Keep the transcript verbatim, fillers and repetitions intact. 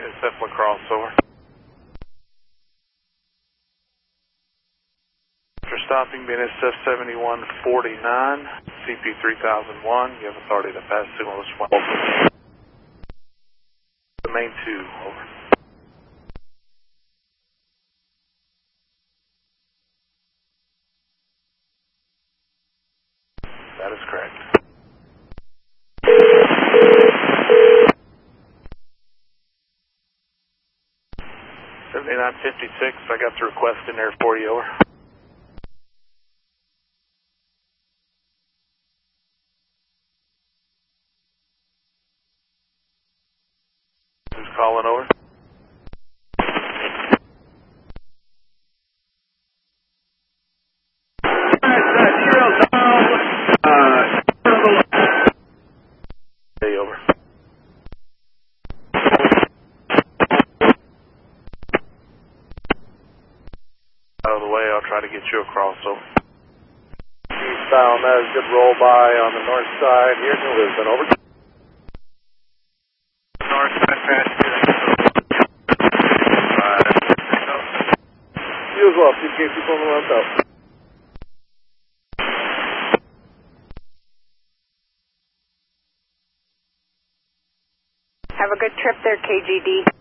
Cephala crossover. After stopping B N S F seventy-one forty-nine, C P three thousand one, you have authority to pass signal this one. The main two, over. That is correct. seventy-nine fifty-six, I got the request in there for you, over. Who's calling, over? Hey, over. Out of the way, I'll try to get you across, over. Eastbound, that is good roll by on the north side here to Lisbon, over. North side, patch here. You as well, C K people on the left out. Have a good trip there, K G D.